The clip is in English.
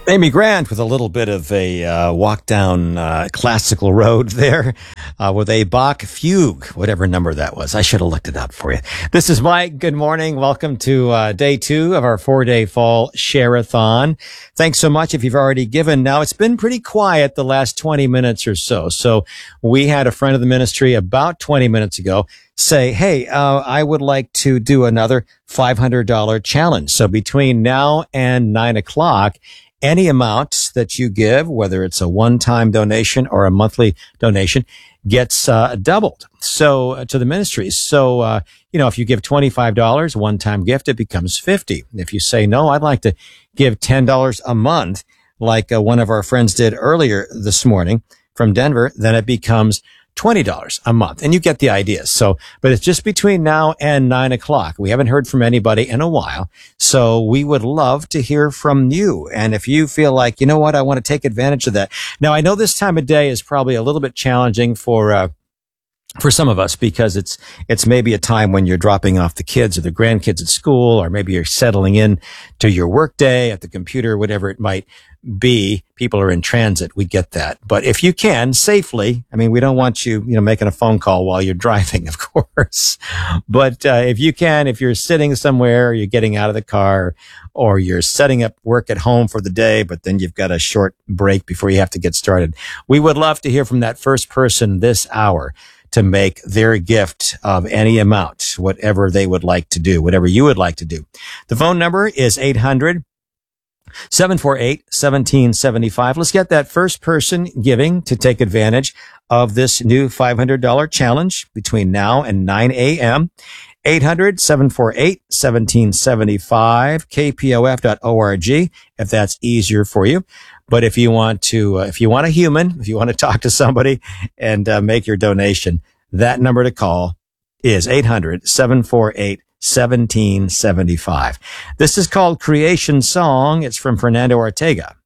Amy Grant with a little bit of a walk down classical road there with a Bach fugue, whatever number that was. I should have looked it up for you. This is Mike. Good morning. Welcome to day 2 of our 4-day fall share-a-thon. Thanks so much if you've already given. Now, it's been pretty quiet the last 20 minutes or so. So we had a friend of the ministry about 20 minutes ago say, hey, I would like to do another $500 challenge. So between now and 9 o'clock, any amount that you give, whether it's a one-time donation or a monthly donation, gets doubled. So to the ministries. So if you give $25 one-time gift, it becomes $50. If you say no, I'd like to give $10 a month, like one of our friends did earlier this morning from Denver, then it becomes $20 a month. And you get the idea. So, but it's just between now and 9 o'clock. We haven't heard from anybody in a while. So we would love to hear from you. And if you feel like, you know what, I want to take advantage of that. Now, I know this time of day is probably a little bit challenging for some of us, because it's maybe a time when you're dropping off the kids or the grandkids at school, or maybe you're settling in to your work day at the computer, whatever it might be. People are in transit. We get that. But if you can safely, I mean, we don't want you, making a phone call while you're driving, of course. But, if you can, if you're sitting somewhere, you're getting out of the car, or you're setting up work at home for the day, but then you've got a short break before you have to get started. We would love to hear from that first person this hour to make their gift of any amount, whatever they would like to do, whatever you would like to do. The phone number is 800-748-1775. Let's get that first person giving to take advantage of this new $500 challenge between now and 9 a.m. 800-748-1775, kpof.org, if that's easier for you. But if you want to, if you want to talk to somebody and make your donation, that number to call is 800-748-1775. This is called Creation Song. It's from Fernando Ortega.